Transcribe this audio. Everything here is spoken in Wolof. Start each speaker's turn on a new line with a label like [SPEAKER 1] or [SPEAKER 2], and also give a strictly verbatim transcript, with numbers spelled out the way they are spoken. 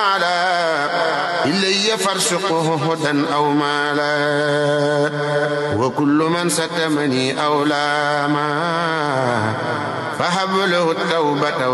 [SPEAKER 1] إلي فارشقه هدى أو مالا وكل من ستمني أو لاما فهب له التوبة